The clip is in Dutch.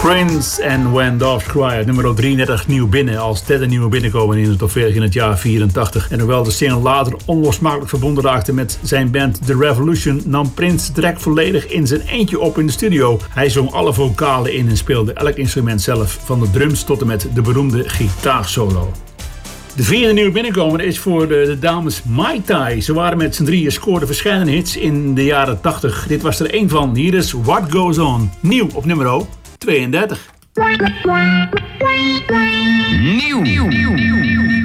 Prince and When Doves Cry, nummer 33 nieuw binnen. Als derde nieuwe binnenkomen in het top 40 in het jaar 84. En hoewel de single later onlosmakelijk verbonden raakte met zijn band The Revolution, nam Prince direct volledig in zijn eentje op in de studio. Hij zong alle vocalen in en speelde elk instrument zelf, van de drums tot en met de beroemde gitaarsolo. De vierde nieuwe binnenkomer is voor de dames Mai Tai. Ze waren met z'n drieën, scoorden verschillende hits in de jaren 80. Dit was er één van. Hier is What Goes On. Nieuw op nummer 32. Nieuw.